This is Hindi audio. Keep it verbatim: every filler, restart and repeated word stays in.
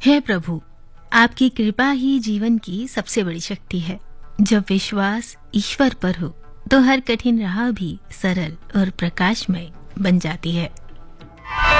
हे प्रभु, आपकी कृपा ही जीवन की सबसे बड़ी शक्ति है। जब विश्वास ईश्वर पर हो तो हर कठिन राह भी सरल और प्रकाशमय बन जाती है।